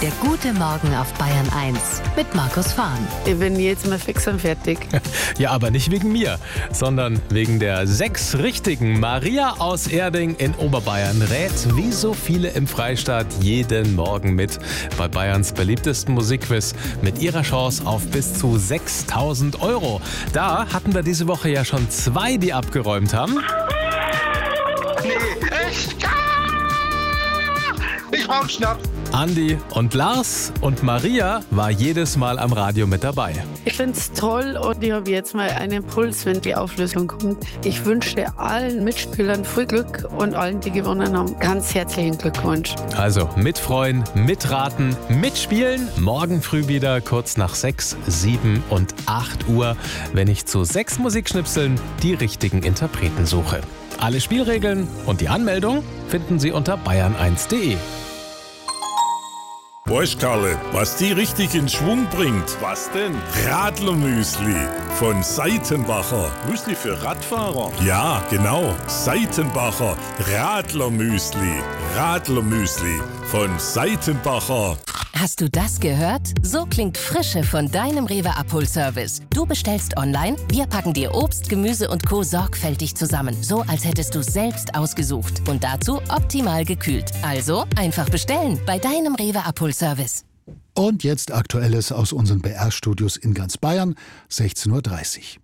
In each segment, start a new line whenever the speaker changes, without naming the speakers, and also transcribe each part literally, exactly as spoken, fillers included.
Der gute Morgen auf Bayern eins mit Markus Fahn.
Ich bin jetzt mal fix und fertig.
Ja, aber nicht wegen mir, sondern wegen der sechs Richtigen. Maria aus Erding in Oberbayern rät, wie so viele im Freistaat, jeden Morgen mit bei Bayerns beliebtesten Musikquiz mit ihrer Chance auf bis zu sechstausend Euro. Da hatten wir diese Woche ja schon zwei, die abgeräumt haben.
Nee, echt? Ich brauch Schnaps.
Andi und Lars, und Maria war jedes Mal am Radio mit dabei.
Ich finde es toll und ich habe jetzt mal einen Puls, wenn die Auflösung kommt. Ich wünsche allen Mitspielern viel Glück und allen, die gewonnen haben, ganz herzlichen Glückwunsch.
Also mitfreuen, mitraten, mitspielen. Morgen früh wieder kurz nach sechs, sieben und acht Uhr, wenn ich zu sechs Musikschnipseln die richtigen Interpreten suche. Alle Spielregeln und die Anmeldung finden Sie unter bayern eins punkt de.
Weißt Karle, was die richtig in Schwung bringt? Was denn? Radlermüsli von Seitenbacher.
Müsli für Radfahrer?
Ja, genau. Seitenbacher Radlermüsli. Radlermüsli von Seitenbacher.
Hast du das gehört? So klingt Frische von deinem Rewe-Abholservice. Du bestellst online, wir packen dir Obst, Gemüse und Co. sorgfältig zusammen. So, als hättest du es selbst ausgesucht. Und dazu optimal gekühlt. Also einfach bestellen bei deinem Rewe-Abholservice.
Und jetzt Aktuelles aus unseren B R-Studios in ganz Bayern, sechzehn Uhr dreißig.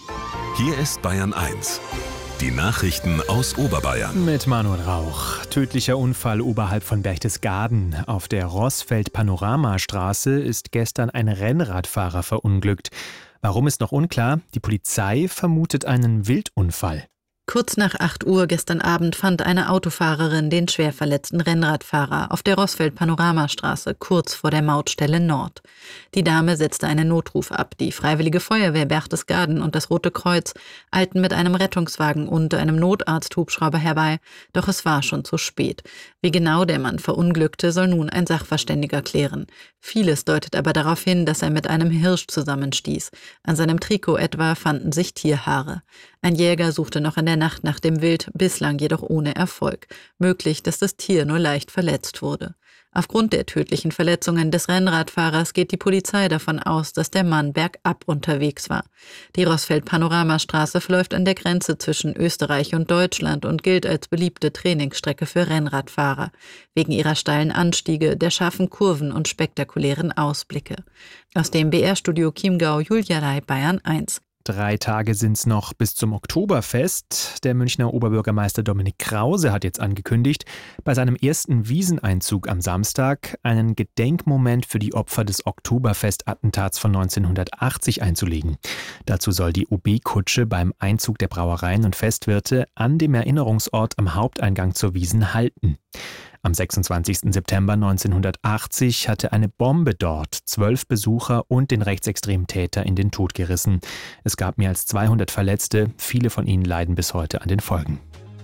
Hier ist Bayern eins. Die Nachrichten aus Oberbayern.
Mit Manuel Rauch. Tödlicher Unfall oberhalb von Berchtesgaden. Auf der Rossfeld-Panoramastraße ist gestern ein Rennradfahrer verunglückt. Warum ist noch unklar? Die Polizei vermutet einen Wildunfall.
Kurz nach acht Uhr gestern Abend fand eine Autofahrerin den schwer verletzten Rennradfahrer auf der Rossfeld-Panoramastraße kurz vor der Mautstelle Nord. Die Dame setzte einen Notruf ab. Die Freiwillige Feuerwehr Berchtesgaden und das Rote Kreuz eilten mit einem Rettungswagen und einem Notarzt-Hubschrauber herbei, doch es war schon zu spät. Wie genau der Mann verunglückte, soll nun ein Sachverständiger klären. Vieles deutet aber darauf hin, dass er mit einem Hirsch zusammenstieß. An seinem Trikot etwa fanden sich Tierhaare. Ein Jäger suchte noch in der Nacht nach dem Wild, bislang jedoch ohne Erfolg. Möglich, dass das Tier nur leicht verletzt wurde. Aufgrund der tödlichen Verletzungen des Rennradfahrers geht die Polizei davon aus, dass der Mann bergab unterwegs war. Die Rossfeld-Panoramastraße verläuft an der Grenze zwischen Österreich und Deutschland und gilt als beliebte Trainingsstrecke für Rennradfahrer, wegen ihrer steilen Anstiege, der scharfen Kurven und spektakulären Ausblicke. Aus dem B R-Studio Chiemgau, Julia Lai, Bayern eins.
Drei Tage sind's noch bis zum Oktoberfest. Der Münchner Oberbürgermeister Dominik Krause hat jetzt angekündigt, bei seinem ersten Wieseneinzug am Samstag einen Gedenkmoment für die Opfer des Oktoberfest-Attentats von neunzehnhundertachtzig einzulegen. Dazu soll die O B-Kutsche beim Einzug der Brauereien und Festwirte an dem Erinnerungsort am Haupteingang zur Wiesn halten. Am sechsundzwanzigsten September neunzehnhundertachtzig hatte eine Bombe dort zwölf Besucher und den rechtsextremen Täter in den Tod gerissen. Es gab mehr als zweihundert Verletzte, viele von ihnen leiden bis heute an den Folgen.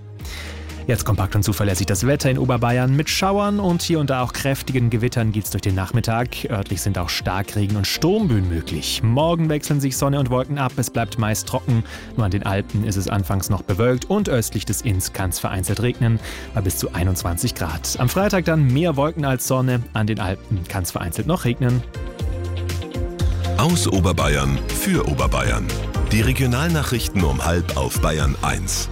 Jetzt kompakt und zuverlässig das Wetter in Oberbayern mit Schauern und hier und da auch kräftigen Gewittern geht's durch den Nachmittag. Örtlich sind auch Starkregen und Sturmböen möglich. Morgen wechseln sich Sonne und Wolken ab, es bleibt meist trocken. Nur an den Alpen ist es anfangs noch bewölkt und östlich des Inns kann es vereinzelt regnen, bei bis zu einundzwanzig Grad. Am Freitag dann mehr Wolken als Sonne, an den Alpen kann es vereinzelt noch regnen.
Aus Oberbayern für Oberbayern. Die Regionalnachrichten um halb auf Bayern eins.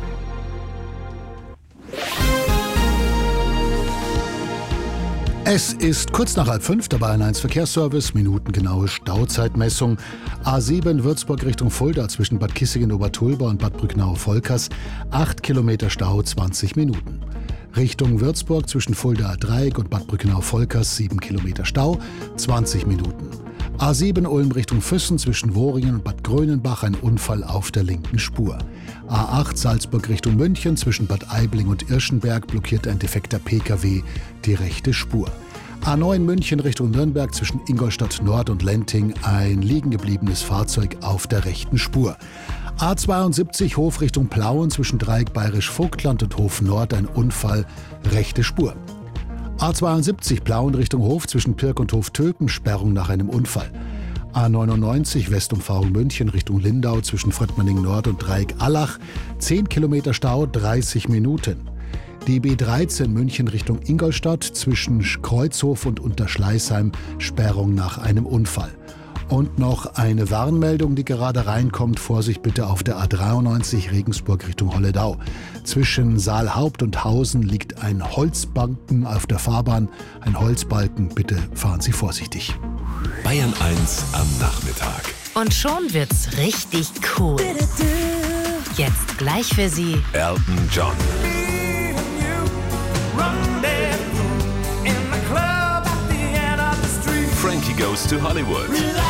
Es ist kurz nach halb fünf, der Bayern eins Verkehrsservice, minutengenaue Stauzeitmessung. A sieben Würzburg Richtung Fulda zwischen Bad Kissingen-Obertulba und Bad Brücknau-Volkers, acht Kilometer Stau, zwanzig Minuten. Richtung Würzburg zwischen Fulda-Dreieck und Bad Brücknau-Volkers, sieben Kilometer Stau, zwanzig Minuten. A sieben Ulm Richtung Füssen zwischen Woringen und Bad Grönenbach, ein Unfall auf der linken Spur. A acht Salzburg Richtung München zwischen Bad Aibling und Irschenberg blockiert ein defekter P K W die rechte Spur. A neun München Richtung Nürnberg zwischen Ingolstadt Nord und Lenting ein liegen gebliebenes Fahrzeug auf der rechten Spur. A zweiundsiebzig Hof Richtung Plauen zwischen Dreieck Bayerisch-Vogtland und Hof Nord ein Unfall, rechte Spur. A zweiundsiebzig Plauen Richtung Hof zwischen Pirk und Hof Töpen, Sperrung nach einem Unfall. A neunundneunzig Westumfahrung München Richtung Lindau zwischen Fröttmanning Nord und Dreieck Allach, zehn Kilometer Stau, dreißig Minuten. Die B dreizehn München Richtung Ingolstadt zwischen Kreuzhof und Unterschleißheim, Sperrung nach einem Unfall. Und noch eine Warnmeldung, die gerade reinkommt. Vorsicht bitte auf der A dreiundneunzig Regensburg Richtung Holledau. Zwischen Saalhaupt und Hausen liegt ein Holzbalken auf der Fahrbahn. Ein Holzbalken, bitte fahren Sie vorsichtig.
Bayern eins am Nachmittag.
Und schon wird's richtig cool. Jetzt gleich für Sie
Elton John. Frankie Goes to Hollywood.